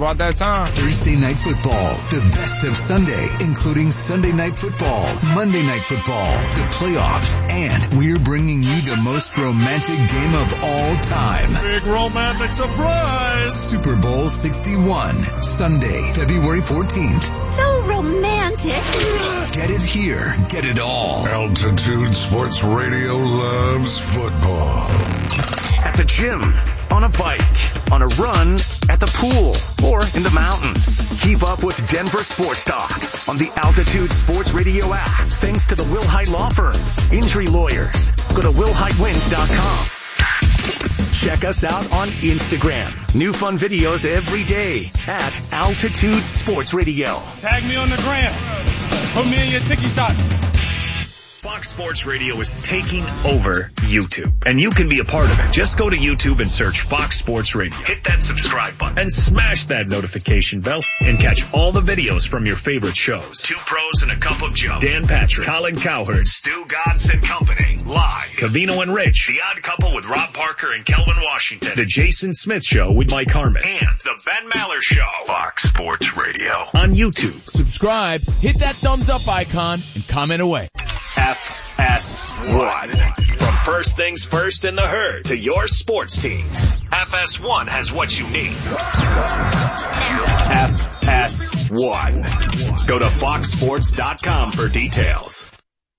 about that time. Thursday Night Football, the best of Sunday, including Sunday Night Football, Monday Night Football, the playoffs, and we're bringing you the most romantic game of all time. Big romantic surprise! Super Bowl 61, Sunday, February 14th. So romantic. Get it here, get it all. Altitude Sports Radio loves football. At the gym, on a bike, on a run, at the pool, or in the mountains. Keep up with Denver Sports Talk on the Altitude Sports Radio app, thanks to the Will Hite Law Firm. Injury lawyers. Go to willhitewins.com. Check us out on Instagram. New fun videos every day at Altitude Sports Radio. Tag me on the gram. Put me in your TikTok. Fox Sports Radio is taking over YouTube, and you can be a part of it. Just go to YouTube and search Fox Sports Radio. Hit that subscribe button and smash that notification bell and catch all the videos from your favorite shows. Two Pros and a Cup of Joe. Dan Patrick, Colin Cowherd, Stu Godson Company, live. Covino and Rich, The Odd Couple with Rob Parker and Kelvin Washington. The Jason Smith Show with Mike Harmon. And The Ben Maller Show. Fox Sports Radio on YouTube. Subscribe, hit that thumbs up icon, and comment away. FS1. From First Things First in the Herd to your sports teams, FS1 has what you need. FS1. Go to foxsports.com for details.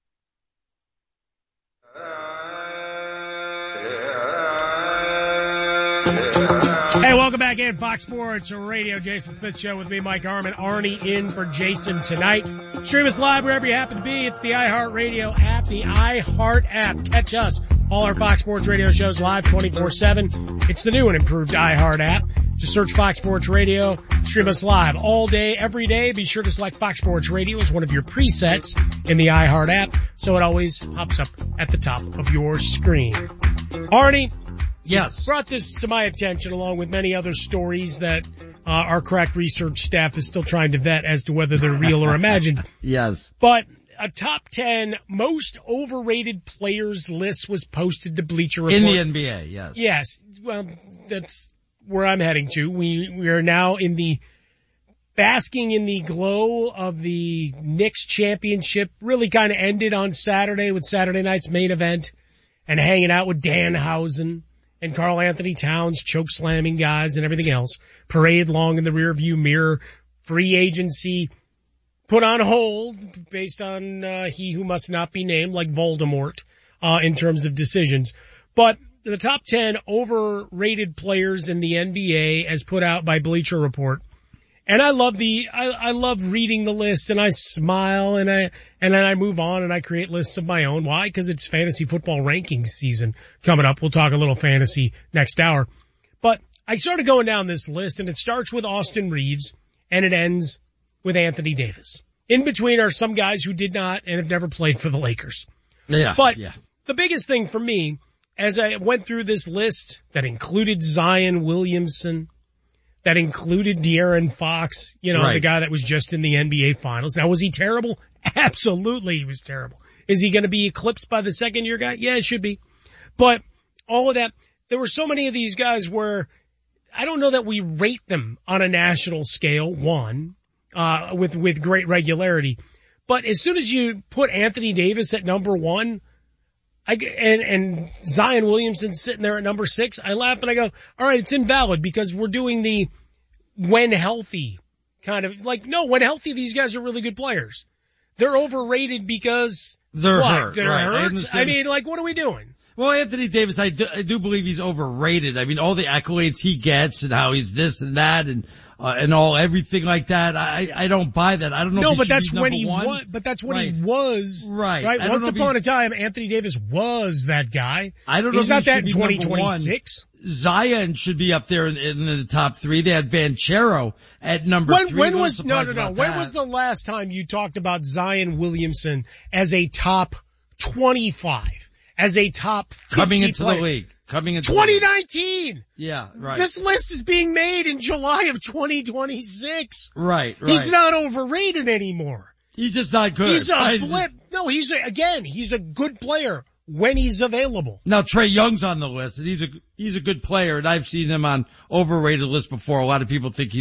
Hey, welcome back in Fox Sports Radio. Jason Smith Show with me, Mike Harmon. Arnie in for Jason tonight. Stream us live wherever you happen to be. It's the iHeartRadio app, the iHeart app. Catch us, all our Fox Sports Radio shows live 24/7. It's the new and improved iHeart app. Just search Fox Sports Radio. Stream us live all day, every day. Be sure to select Fox Sports Radio as one of your presets in the iHeart app, so it always pops up at the top of your screen. Arnie. Yes. Brought this to my attention along with many other stories that our crack research staff is still trying to vet as to whether they're real or imagined. Yes. But a top 10 most overrated players list was posted to Bleacher Report. In the NBA, yes. Yes. Well, that's where I'm heading to. We are now basking in the glow of the Knicks championship. Really kind of ended on Saturday with Saturday night's main event and hanging out with Danhausen and Karl Anthony Towns, choke slamming guys and everything else. Parade long in the rearview mirror. Free agency put on hold based on he who must not be named, like Voldemort, in terms of decisions. But the top 10 overrated players in the NBA as put out by Bleacher Report. And I love I love reading the list, and I smile, and then I move on and I create lists of my own. Why? Because it's fantasy football rankings season coming up. We'll talk a little fantasy next hour. But I started going down this list, and it starts with Austin Reeves and it ends with Anthony Davis. In between are some guys who did not and have never played for the Lakers. Yeah. But the biggest thing for me, as I went through this list that included Zion Williamson, that included De'Aaron Fox, the guy that was just in the NBA Finals. Now, was he terrible? Absolutely, he was terrible. Is he going to be eclipsed by the second-year guy? Yeah, it should be. But all of that, there were so many of these guys where I don't know that we rate them on a national scale, with great regularity. But as soon as you put Anthony Davis at number 1, and Zion Williamson sitting there at number 6, I laugh and I go, all right, it's invalid because we're doing the when healthy kind of no, when healthy, these guys are really good players. They're overrated because they're hurt. They're hurt. I mean, what are we doing? Well, Anthony Davis, I do believe he's overrated. I mean, all the accolades he gets and how he's this and that and everything like that. I don't buy that. I don't know. No, if but that's when he was. But that's when he was. Right. Once upon a time, Anthony Davis was that guy. I don't know. He's not that in 2026. Zion should be up there in the top 3. They had Banchero at number 3. When was the last time you talked about Zion Williamson as a top 25? As a top 50 coming into player. the league. Coming into 2019. Yeah, right. This list is being made in July of 2026. Right. He's not overrated anymore. He's just not good. He's a blip. No, he's a good player when he's available. Now Trae Young's on the list, and he's a good player, and I've seen him on overrated lists before. A lot of people think he's